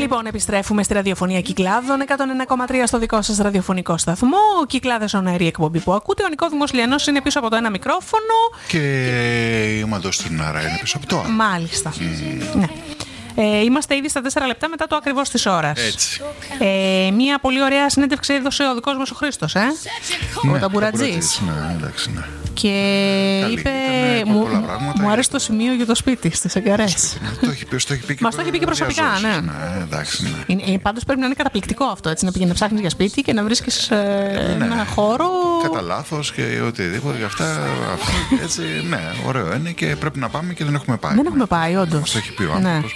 Λοιπόν, επιστρέφουμε στη ραδιοφωνία Κυκλάδων 101,3 στο δικό σας ραδιοφωνικό σταθμό. Ο Κυκλάδες On Air, η εκπομπή που ακούτε. Ο Νικόδημος Λιανός είναι πίσω από το ένα μικρόφωνο. Και η Μαντώ στην Άρα είναι πίσω από το άλλο. Μάλιστα. Ναι. Είμαστε ήδη στα 4 λεπτά μετά το ακριβώς της ώρας. Έτσι. Μία πολύ ωραία συνέντευξη έδωσε ο δικός μας ο Χρήστος, ο Ταμπουρατζής. Ναι, εντάξει, ναι. Και καλή, είπε, μου άρεσε το σημείο για το σπίτι στις Αγκαρές. Το έχει πει και μας το έχει πει και προσωπικά, ναι. Εντάξει, ναι. Πάντως πρέπει να είναι καταπληκτικό αυτό, έτσι, να πηγαίνει να ψάχνεις για σπίτι και να βρίσκεις ένα χώρο. Κατά λάθος και οτιδήποτε. Αυτά, έτσι, ναι, ωραίο είναι και πρέπει να πάμε και δεν έχουμε πάει. Δεν έχουμε πάει, όντως. Μας το έχει πει ο άνθρωπος.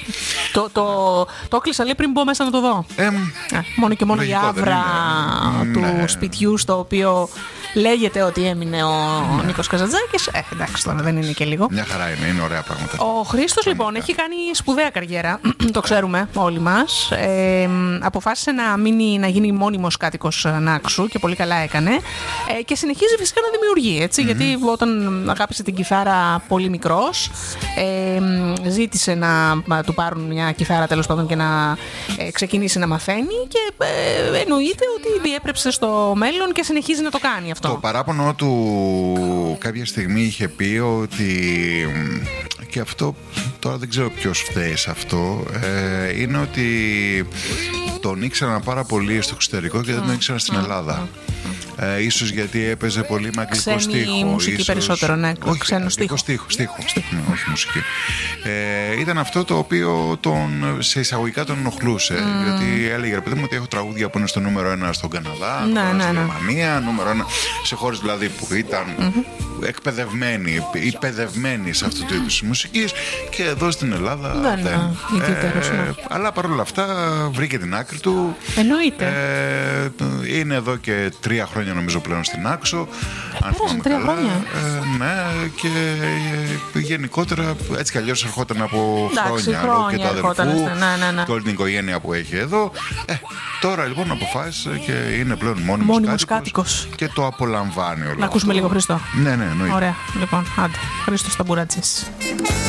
Το έκλεισα, λέει, πριν μπω μέσα να το δω. Μόνο και μόνο η άβρα του σπιτιού στο οποίο λέγεται ότι έμεινε ο Νίκος Καζαντζάκης. Εντάξει, τώρα δεν είναι και λίγο. Μια χαρά είναι ωραία πράγματα. Ο Χρήστος, λοιπόν, έχει κάνει σπουδαία καριέρα. Το ξέρουμε όλοι μας. Αποφάσισε να γίνει μόνιμος κάτοικος Νάξου και πολύ καλά έκανε. Και συνεχίζει φυσικά να δημιουργεί, έτσι, γιατί όταν αγάπησε την κιθάρα πολύ μικρός, ζήτησε να του πάρουν μια κιθάρα, τέλος πάντων, και να ξεκινήσει να μαθαίνει, και εννοείται ότι διέπρεψε στο μέλλον και συνεχίζει να το κάνει αυτό. Το παράπονο του κάποια στιγμή είχε πει ότι, και αυτό τώρα δεν ξέρω ποιος φταίει σε αυτό, είναι ότι τον ήξεραν πάρα πολύ στο εξωτερικό και δεν τον ήξεραν στην Ελλάδα. Ίσως γιατί έπαιζε πολύ με αγγλικό στίχο. Ξένη μουσική περισσότερο, ναι. Όχι, ξένο στίχο. Στίχο. Ναι, όχι μουσική. Ήταν αυτό το οποίο σε εισαγωγικά τον ενοχλούσε. Γιατί έλεγε, ρε παιδί μου, ότι έχω τραγούδια που είναι στο νούμερο 1 στον Καναδά, στη Γερμανία, νούμερο 1 σε χώρες δηλαδή που ήταν εκπαιδευμένοι ή παιδευμένοι σε αυτού του είδους μουσικής, και εδώ στην Ελλάδα δεν. Αλλά παρόλα αυτά βρήκε την άκρη του. Εννοείται. Είναι εδώ και 3 χρόνια νομίζω πλέον στην Άξο. Πέρασαν 3 χρόνια. Ναι, και γενικότερα έτσι κι αλλιώς ερχόταν από χρόνια λόγω και του αδερφού και όλη την οικογένεια που έχει εδώ. Τώρα λοιπόν αποφάσισε και είναι πλέον μόνιμος κάτοικος και το απολαμβάνει όλο. Να ακούσουμε λίγο Χρήστο. Ναι, εννοείται. Ωραία, λοιπόν, άντε. Χρήστος Ταμπουρατζής.